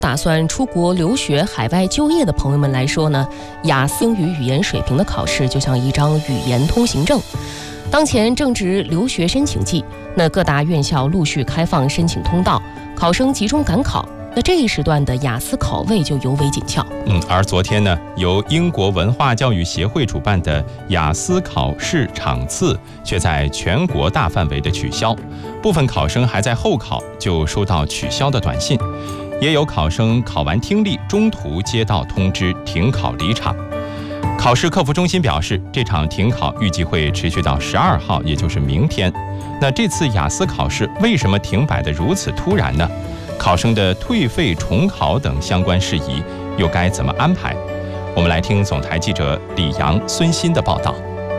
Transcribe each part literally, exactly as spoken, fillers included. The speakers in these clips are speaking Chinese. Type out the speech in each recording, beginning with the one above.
打算出国留学、海外就业的朋友们来说呢，雅思英语语言水平的考试就像一张语言通行证。当前正值留学申请季，那各大院校陆续开放申请通道，考生集中赶考。那这一时段的雅思考位就尤为紧俏。 嗯，而昨天呢，由英国文化教育协会主办的雅思考试场次却在全国大范围的取消，部分考生还在候考就收到取消的短信，也有考生考完听力中途接到通知停考离场。考试客服中心表示，这场停考预计会持续到十二号，也就是明天。那这次雅思考试为什么停摆得如此突然呢？考生的退费重考等相关事宜又该怎么安排？我们来听总台记者李阳、孙鑫的报道。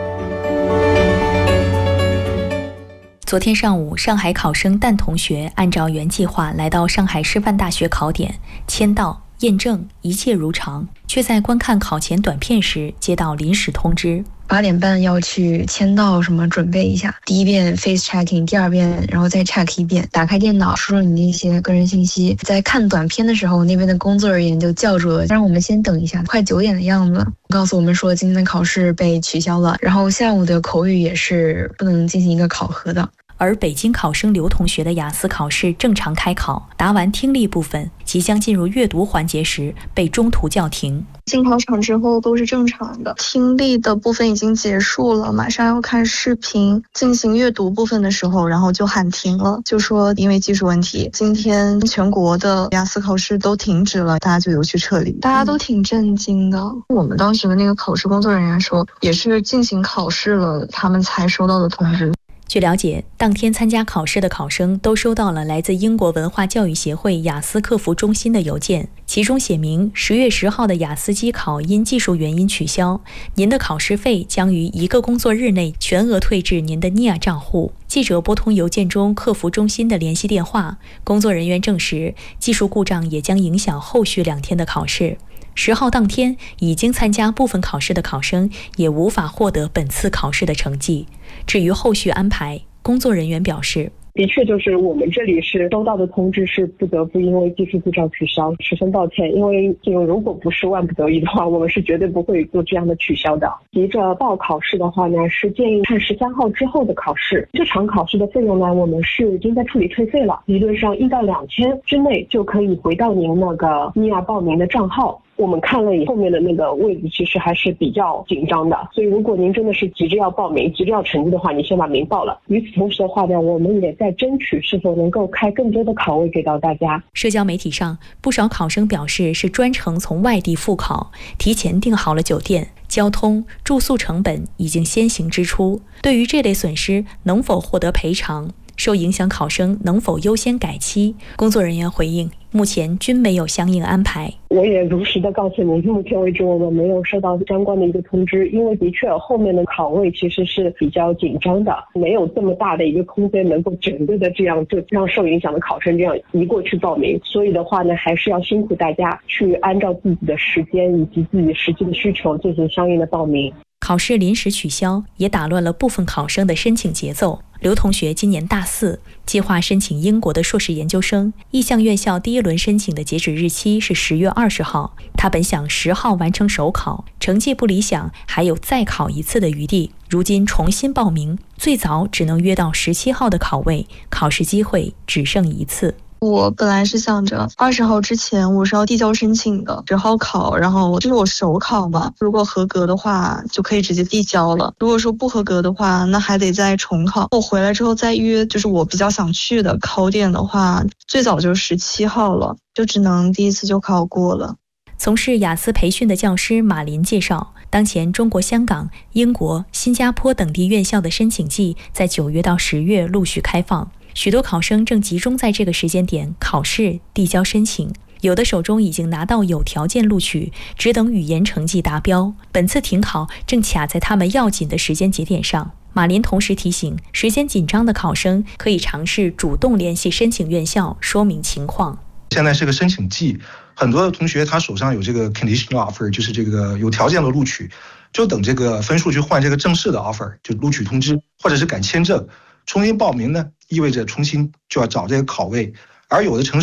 昨天上午，上海考生蛋同学按照原计划来到上海师范大学考点，签到、验证，一切如常，却在观看考前短片时接到临时通知。 八点半要去签到，什么准备一下，第一遍 face checking， 第二遍然后再 check 一遍，打开电脑输入你那些个人信息。在看短片的时候，那边的工作人员就叫住了，让我们先等一下，快九点的样子，告诉我们说今天的考试被取消了，然后下午的口语也是不能进行一个考核的。 而北京考生刘同学的雅思考试正常开考，答完听力部分，即将进入阅读环节时被中途叫停。 进考场之后都是正常的，听力的部分已经结束了，马上要看视频。进行阅读部分的时候，然后就喊停了，就说因为技术问题，今天全国的雅思考试都停止了，大家就有去撤离。大家都挺震惊的。我们当时的那个考试工作人员说，也是进行考试了，他们才收到的通知。 据了解，当天参加考试的考生都收到了来自英国文化教育协会雅思客服中心的邮件，其中写明十月十号的雅思机考因技术原因取消，您的考试费将于一个工作日内全额退至您的 N I A 账户。记者拨通邮件中客服中心的联系电话，工作人员证实，技术故障也将影响后续两天的考试。十号当天，已经参加部分考试的考生也无法获得本次考试的成绩。至于后续安排，工作人员表示， 的确就是我们这里是收到的通知是不得不因为技术故障取消，十分抱歉，因为这个如果不是万不得已的话，我们是绝对不会做这样的取消的。急着报考试的话呢，是建议看十三号之后的考试。这场考试的费用呢，我们是已经在处理退费了，理论上一到两天之内就可以回到您那个 N I A 报名的账号。我们看了以后面的那个位置其实还是比较紧张的，所以如果您真的是急着要报名、急着要成绩的话，你先把名报了。与此同时的话呢，我们也在争取是否能够开更多的考位给到大家。 社交媒体上，不少考生表示是专程从外地赴考，提前订好了酒店、交通、住宿成本已经先行支出。对于这类损失能否获得赔偿，受影响考生能否优先改期，工作人员回应，目前均没有相应安排。 我也如实的告诉您，目前为止我们没有收到相关的一个通知，因为的确后面的考位其实是比较紧张的，没有这么大的一个空间能够整个的这样就让受影响的考生这样移过去报名，所以的话呢，还是要辛苦大家去按照自己的时间以及自己实际的需求进行相应的报名。 考试临时取消，也打乱了部分考生的申请节奏。刘同学今年大四，计划申请英国的硕士研究生，意向院校第一轮申请的截止日期是十月二十号。他本想十号完成首考，成绩不理想，还有再考一次的余地。如今重新报名，最早只能约到十七号的考位，考试机会只剩一次。 我本来是想着二十号之前我是要递交申请的，十号考，然后这是我首考嘛，如果合格的话就可以直接递交了，如果说不合格的话，那还得再重考。我回来之后再约，就是我比较想去的考点的话，最早就十七号了，就只能第一次就考过了。 从事雅思培训的教师马林介绍，当前中国香港、英国、新加坡等地院校的申请季在九月到十月陆续开放，许多考生正集中在这个时间点考试、递交申请，有的手中已经拿到有条件录取，只等语言成绩达标。本次停考正卡在他们要紧的时间节点上。马林同时提醒，时间紧张的考生可以尝试主动联系申请院校说明情况。 现在是个申请季，很多的同学他手上有这个 conditional offer， 就是这个有条件的录取，就等这个分数去换这个正式的 offer， 就录取通知或者是改签证。重新报名呢，意味着重新就要找这个考位，而有的城市